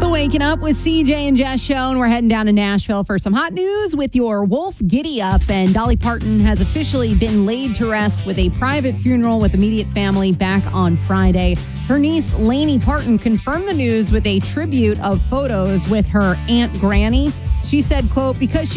Waking up with CJ and Jess show, and we're heading down to Nashville for some hot news with your Wolf Giddy Up. And Dolly Parton has officially been laid to rest with a private funeral with immediate family back on Friday. Her niece, Lainey Parton, confirmed the news with a tribute of photos with her Aunt Granny. She said, quote, because she